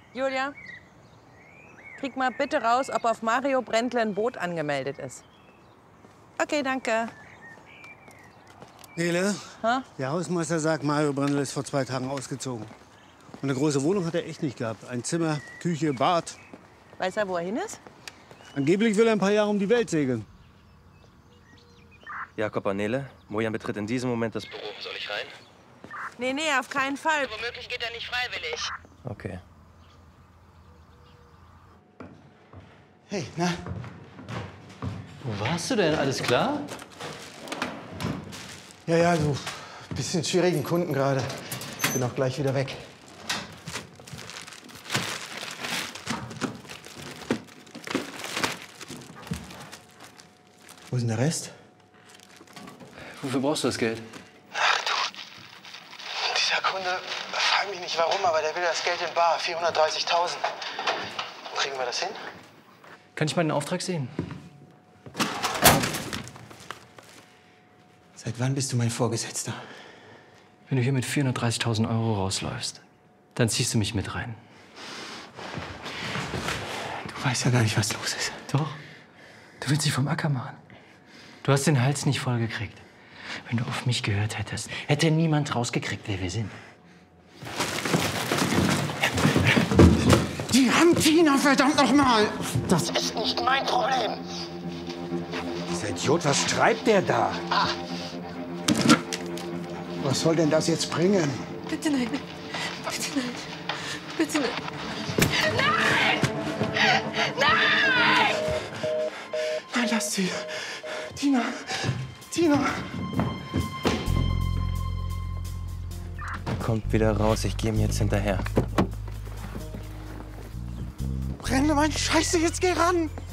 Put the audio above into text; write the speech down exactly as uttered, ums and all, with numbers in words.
Julia, krieg mal bitte raus, ob auf Mario Brändle ein Boot angemeldet ist. Okay, danke. Nele, Ha? der Hausmeister sagt, Mario Brandl ist vor zwei Tagen ausgezogen. Und eine große Wohnung hat er echt nicht gehabt. Ein Zimmer, Küche, Bad. Weiß er, wo er hin ist? Angeblich will er ein paar Jahre um die Welt segeln. Jakob und Nele, Mojan betritt in diesem Moment das Büro. Soll ich rein? Nee, nee, auf keinen Fall. Womöglich geht er nicht freiwillig. Okay. Hey, na? Wo warst du denn? Alles klar? Ja, ja, du. Bisschen schwierigen Kunden gerade. Bin auch gleich wieder weg. Wo ist denn der Rest? Wofür brauchst du das Geld? Ach du. Dieser Kunde, frag mich nicht warum, aber der will das Geld in bar. vierhundertdreißigtausend. Kriegen wir das hin? Kann ich mal den Auftrag sehen? Seit wann bist du mein Vorgesetzter? Wenn du hier mit vierhundertdreißigtausend Euro rausläufst, dann ziehst du mich mit rein. Du weißt ja gar nicht, was los ist. Doch. Du willst dich vom Acker machen. Du hast den Hals nicht voll gekriegt. Wenn du auf mich gehört hättest, hätte niemand rausgekriegt, wer wir sind. Die haben Tina, verdammt noch mal! Das ist nicht mein Problem. Dieser Idiot, was treibt der da? Ah. Was soll denn das jetzt bringen? Bitte nein. Bitte nein. Bitte nein. Nein! Nein! Nein, lass sie. Tina. Tina. Kommt wieder raus, ich gehe ihm jetzt hinterher. Brenne, meine Scheiße, jetzt geh ran!